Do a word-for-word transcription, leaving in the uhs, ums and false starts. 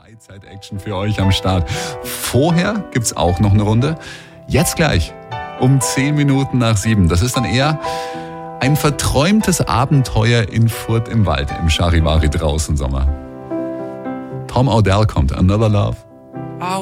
Freizeit-Action für euch am Start. Vorher gibt's auch noch eine Runde. Jetzt gleich um zehn Minuten nach sieben. Das ist dann eher ein verträumtes Abenteuer in Furt im Wald, im Charivari draußen Sommer. Tom Odell kommt, Another Love.